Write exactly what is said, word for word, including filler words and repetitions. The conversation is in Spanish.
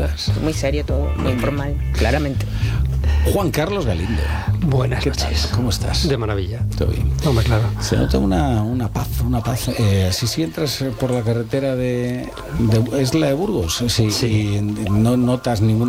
digas. Muy serio todo, muy formal, claramente. Juan Carlos Galindo. Buenas ¿Qué noches. tal? ¿Cómo estás? De maravilla. Todo bien. Hombre, claro. Se nota una, una paz, una paz. Eh, así si entras por la carretera de, de... ¿Es la de Burgos? Sí. Sí. Y no notas ninguna